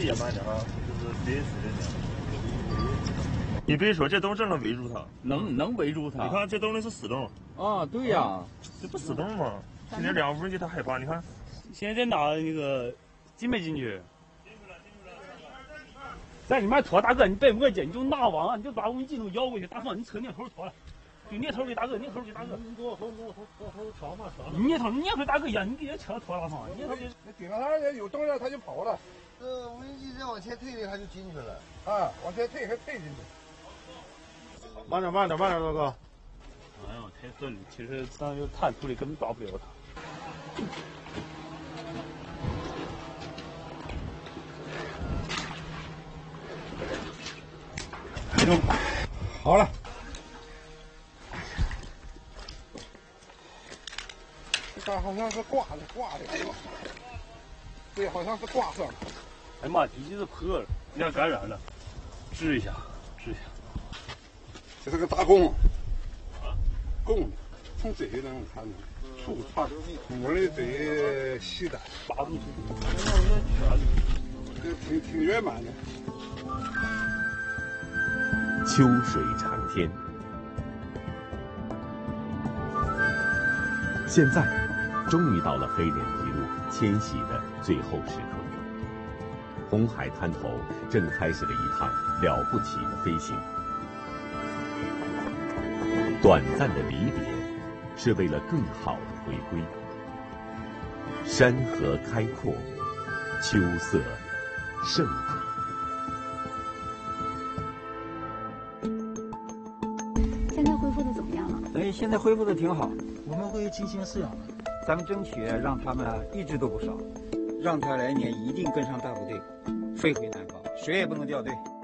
野蛮的哈，就是别水的。你别说，这洞真能围住它， 能围住它。 你看这洞里是死洞。 啊，对呀， 这不死洞吗？今天2无人机它害怕，你看。 现在拿那个进没进去？进去了。在里面拖，大哥，你别磨叽，你就拿网，你就把无人机都摇过去，大放你车撵头拖了。就撵头给大哥，撵头给大哥。 你给我调嘛， 撵头大哥呀，你给车拖了哈，撵头给。 那顶上它有动静，它就跑了。 无人机再往前退一下就进去了。 啊，往前退还退进去。 慢点，大哥。 哎呦，太狠了！其实咱有探头的根本抓不了它。 好了。这好像是挂的，对，好像是挂上了。 哎妈，机器是破了，有点感染了，治一下。 这是个大供，供的，从这些能看出粗长，我的这细的拔不出， 这挺圆满的。 秋水长天，现在终于到了黑脸琵鹭迁徙的最后时刻。红海滩头正开始了一趟了不起的飞行。短暂的离别，是为了更好的回归。山河开阔，秋色盛景。 现在恢复的怎么样了？ 哎，现在恢复的挺好，我们会进行饲养的，咱们争取让他们一只都不少，让他来年一定跟上大部队，飞回南方，谁也不能掉队。